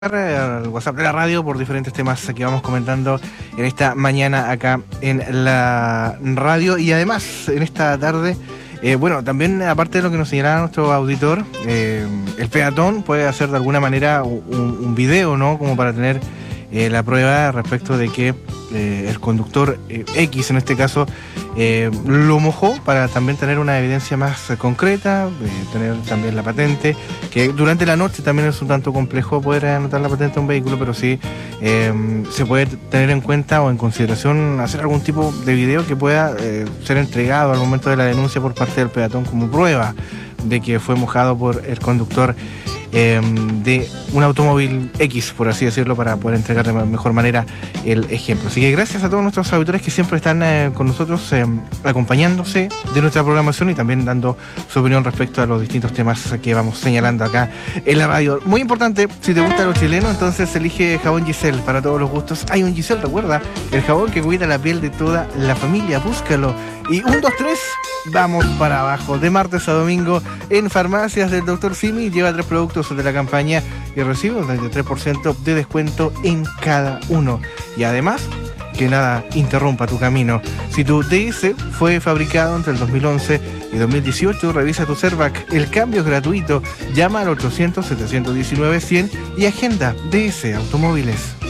Al WhatsApp de la radio por diferentes temas que vamos comentando en esta mañana acá en la radio y además en esta tarde, bueno, también aparte de lo que nos señalaba nuestro auditor, el peatón puede hacer de alguna manera un video, ¿no? Como para tener la prueba respecto de que el conductor X en este caso lo mojó, para también tener una evidencia más concreta, tener también la patente, que durante la noche también es un tanto complejo poder anotar la patente de un vehículo, pero sí se puede tener en cuenta o en consideración hacer algún tipo de video que pueda ser entregado al momento de la denuncia por parte del peatón como prueba de que fue mojado por el conductor de un automóvil X, por así decirlo, para poder entregar de mejor manera el ejemplo. Así que gracias a todos nuestros auditores que siempre están con nosotros, acompañándose de nuestra programación y también dando su opinión respecto a los distintos temas que vamos señalando acá en la radio. Muy importante, si te gusta lo chileno, entonces elige jabón Giselle para todos los gustos. Hay un Giselle, recuerda, el jabón que cuida la piel de toda la familia. Búscalo. Y 1, 2, 3, vamos para abajo. De martes a domingo en farmacias del Dr. Simi, lleva 3 productos de la campaña y recibe un 33% de descuento en cada uno. Y además, que nada interrumpa tu camino. Si tu DS fue fabricado entre el 2011 y 2018, revisa tu Cervac. El cambio es gratuito. Llama al 800-719-100 y agenda DS Automóviles.